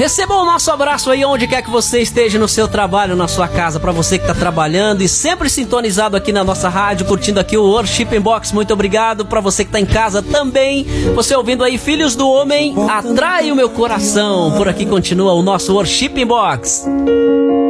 Receba o nosso abraço aí onde quer que você esteja, no seu trabalho, na sua casa, pra você que tá trabalhando e sempre sintonizado aqui na nossa rádio, curtindo aqui o Worship Box. Muito obrigado. Pra você que tá em casa também, você ouvindo aí Filhos do Homem, Atrai o Meu Coração. Por aqui continua o nosso Worship Box.